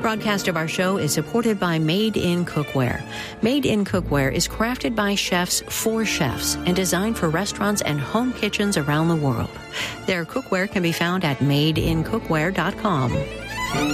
broadcast of our show is supported by Made in Cookware. Made in Cookware is crafted by chefs for chefs and designed for restaurants and home kitchens around the world. Their cookware can be found at madeincookware.com.